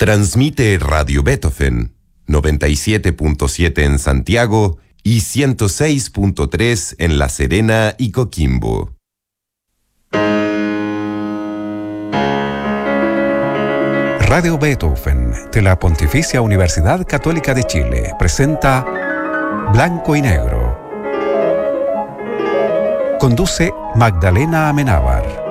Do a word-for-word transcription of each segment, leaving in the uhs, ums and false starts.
Transmite Radio Beethoven, noventa y siete punto siete en Santiago y ciento seis punto tres en La Serena y Coquimbo. Radio Beethoven, de la Pontificia Universidad Católica de Chile, presenta Blanco y Negro. Conduce Magdalena Amenábar.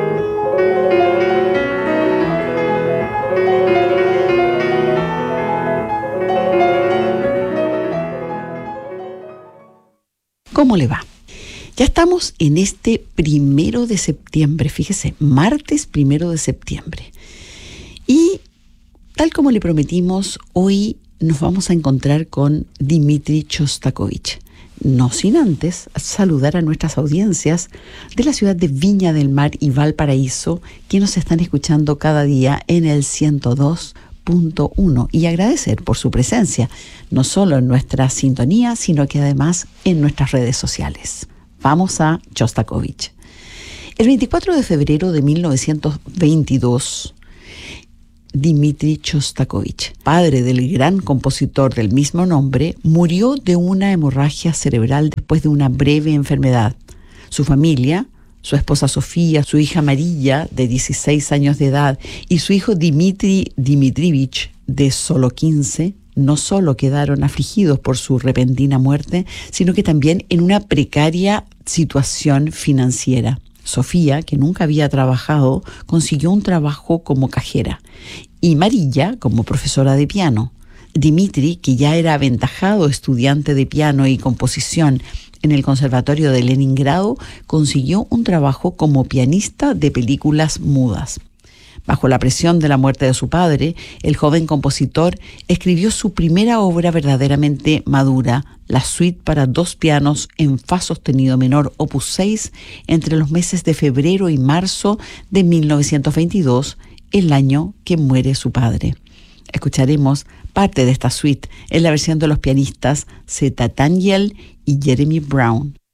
¿Cómo le va? Ya estamos en este primero de septiembre, fíjese, martes primero de septiembre. Y tal como le prometimos, hoy nos vamos a encontrar con Dmitri Shostakovich. No sin antes saludar a nuestras audiencias de la ciudad de Viña del Mar y Valparaíso, que nos están escuchando cada día en el ciento dos punto uno, y agradecer por su presencia, no solo en nuestra sintonía, sino que además en nuestras redes sociales. Vamos a Shostakovich. El veinticuatro de febrero de mil novecientos veintidós, Dmitri Shostakovich, padre del gran compositor del mismo nombre, murió de una hemorragia cerebral después de una breve enfermedad. Su familia, su esposa Sofía, su hija Marilla, de dieciséis años de edad, y su hijo Dmitri Dmitrievich, de solo quince, no solo quedaron afligidos por su repentina muerte, sino que también en una precaria situación financiera. Sofía, que nunca había trabajado, consiguió un trabajo como cajera, y Marilla como profesora de piano. Dmitri, que ya era aventajado estudiante de piano y composición en el Conservatorio de Leningrado, consiguió un trabajo como pianista de películas mudas. Bajo la presión de la muerte de su padre, el joven compositor escribió su primera obra verdaderamente madura, la suite para dos pianos en fa sostenido menor opus seis, entre los meses de febrero y marzo de mil novecientos veintidós, el año que muere su padre. Escucharemos parte de esta suite en la versión de los pianistas Zeta Daniel y Jeremy Brown.